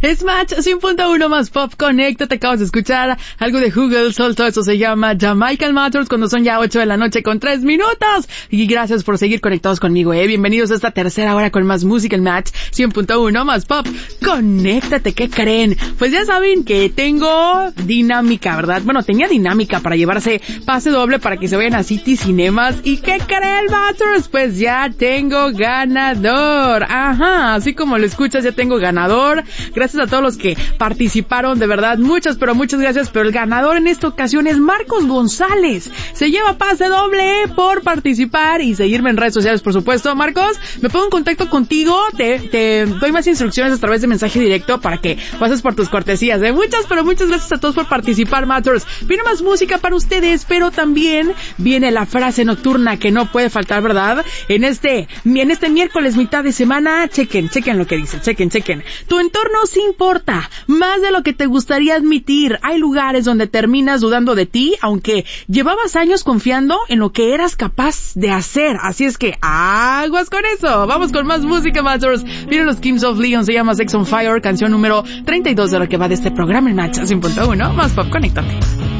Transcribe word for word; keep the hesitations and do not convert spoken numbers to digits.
Es Match cien punto uno más Pop. Conéctate, acabas de escuchar algo de Google Soul, todo eso se llama Jamaican Matters cuando son ya ocho de la noche con tres minutos. Y gracias por seguir conectados conmigo, eh. Bienvenidos a esta tercera hora con más música en Match cien punto uno más Pop. Conéctate, ¿qué creen? Pues ya saben que tengo dinámica, ¿verdad? Bueno, tenía dinámica para llevarse pase doble para que se vayan a City Cinemas. ¿Y qué creen, Masters? Pues ya tengo ganador. Ajá, así como lo escuchas, ya tengo ganador. Gracias a todos los que participaron, de verdad, muchas, pero muchas gracias. Pero el ganador en esta ocasión es Marcos González. Se lleva pase doble por participar y seguirme en redes sociales, por supuesto. Marcos, me pongo en contacto contigo, te, te doy más instrucciones a través de mensaje directo para que pases por tus cortesías, ¿eh? Muchas, pero muchas gracias a todos por participar, Matters. Viene más música para ustedes, pero también viene la frase nocturna que no puede faltar, ¿verdad? En este, en este miércoles, mitad de semana, chequen, chequen lo que dice, chequen, chequen. Tu entorno sí importa, más de lo que te gustaría admitir. Hay lugares donde terminas dudando de ti, aunque llevabas años confiando en lo que eras capaz de hacer. Así es que, aguas con eso. Vamos con más música, Masters. Miren los Kings of Leon, se llama Sex on Fire, canción número treinta y dos de lo que va de este programa en Match cien punto uno más Pop. Conéctate.